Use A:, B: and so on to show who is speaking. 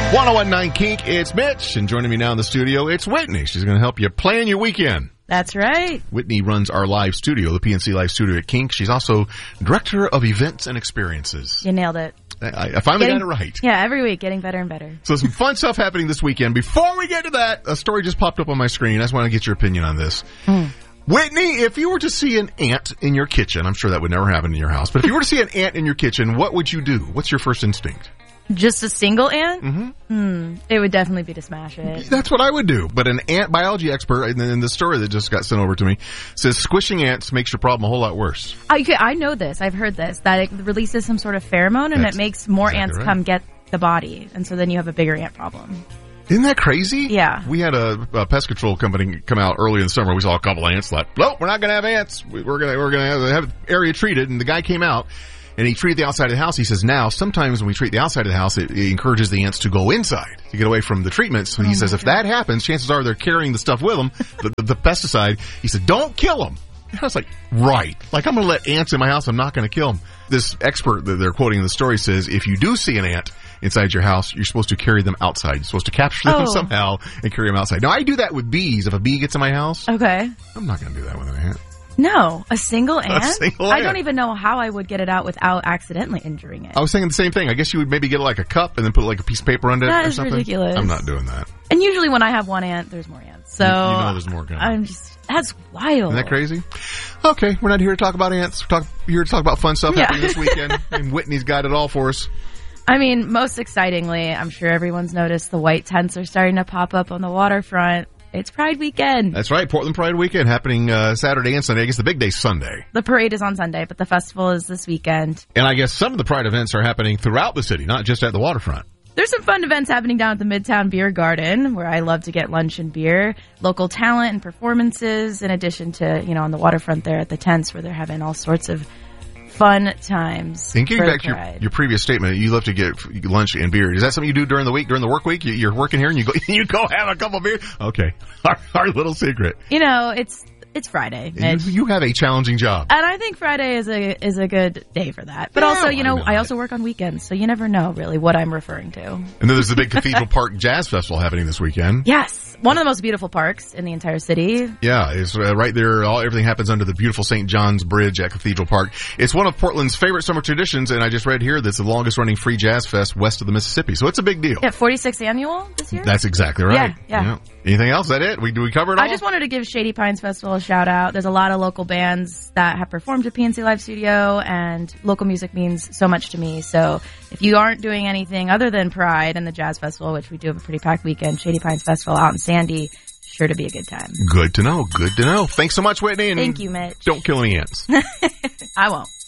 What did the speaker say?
A: 1019 Kink, it's Mitch, and joining me now in the studio, it's Whitney. She's going to help you plan your weekend.
B: That's right.
A: Whitney runs our live studio, the PNC Live Studio at Kink. She's also Director of Events and Experiences.
B: You nailed it.
A: I finally got it right.
B: Yeah, every week, getting better and better.
A: So some fun stuff happening this weekend. Before we get to that, a story just popped up on my screen. I just want to get your opinion on this. Whitney, if you were to see an ant in your kitchen, I'm sure that would never happen in your house, but if you were to see an ant in your kitchen, what would you do? What's your first instinct?
B: Just a single ant? It would definitely be to smash it.
A: That's what I would do. But an ant biology expert, in the story that just got sent over to me, says squishing ants makes your problem a whole lot worse.
B: I know this. I've heard this. That it releases some sort of pheromone and it makes more ants come get the body. And so then you have a bigger ant problem.
A: Isn't that crazy?
B: Yeah.
A: We had a pest control company come out early in the summer. We saw a couple of ants. Like, nope, we're not going to have ants. We're going to have area treated. And the guy came out. And he treated the outside of the house. He says now, sometimes when we treat the outside of the house, it encourages the ants to go inside to get away from the treatment. So he says if that happens, chances are they're carrying the stuff with them, the pesticide. He said, don't kill them. And I was like, right. Like, I'm going to let ants in my house. I'm not going to kill them. This expert that they're quoting in the story says if you do see an ant inside your house, you're supposed to carry them outside. You're supposed to capture them somehow and carry them outside. Now, I do that with bees. If a bee gets in my house,
B: okay,
A: I'm not going to do that with an ant.
B: No, a single ant?
A: I
B: don't even know how I would get it out without accidentally injuring it.
A: I was thinking the same thing. I guess you would maybe get like a cup and then put like a piece of paper under it or something.
B: That is ridiculous.
A: I'm not doing that.
B: And usually when I have one ant, there's more ants. So
A: you know there's more coming.
B: That's wild.
A: Isn't that crazy? Okay, we're not here to talk about ants. We're here to talk about fun stuff happening this weekend. And Whitney's got it all for us.
B: I mean, most excitingly, I'm sure everyone's noticed the white tents are starting to pop up on the waterfront. It's Pride Weekend.
A: That's right. Portland Pride Weekend happening Saturday and Sunday. I guess the big day's Sunday.
B: The parade is on Sunday, but the festival is this weekend.
A: And I guess some of the Pride events are happening throughout the city, not just at the waterfront.
B: There's some fun events happening down at the Midtown Beer Garden, where I love to get lunch and beer. Local talent and performances, in addition to, on the waterfront there at the tents, where they're having all sorts of fun times.
A: And getting back to your previous statement, you love to get lunch and beer. Is that something you do during the week, during the work week? You're working here and you go have a couple of beers? Okay. Our little secret.
B: It's Friday.
A: You have a challenging job.
B: And I think Friday is a good day for that. But also, I also work on weekends, so you never know really what I'm referring to.
A: And then there's the big Cathedral Park Jazz Festival happening this weekend.
B: Yes. One of the most beautiful parks in the entire city.
A: Yeah, it's right there. Everything happens under the beautiful St. John's Bridge at Cathedral Park. It's one of Portland's favorite summer traditions, and I just read here that's the longest running free jazz fest west of the Mississippi. So it's a big deal.
B: Yeah, 46th annual this year?
A: That's exactly right.
B: Yeah.
A: Anything else? Is that it? Do we cover it all?
B: I just wanted to give Shady Pines Festival a shout out. There's a lot of local bands that have performed at PNC Live Studio, and local music means so much to me. So if you aren't doing anything other than Pride and the Jazz Festival, which we do have a pretty packed weekend, Shady Pines Festival out in Sandy, sure to be a good time.
A: Good to know. Good to know. Thanks so much, Whitney. And
B: thank you, Mitch.
A: Don't kill any ants.
B: I won't.